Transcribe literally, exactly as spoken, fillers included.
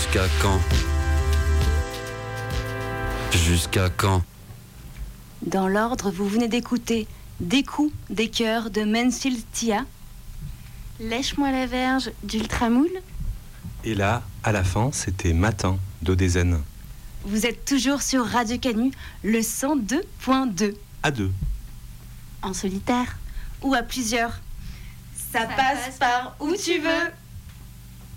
Jusqu'à quand? Jusqu'à quand? Dans l'ordre, vous venez d'écouter Des coups, des cœurs de Mansfield Tia, Lèche-moi la verge d'Ultramoule. Et là, à la fin, c'était Matin d'Odezen. Vous êtes toujours sur Radio Canu, le cent deux point deux. À deux. En solitaire. Ou à plusieurs. Ça, Ça passe, passe par où tu veux.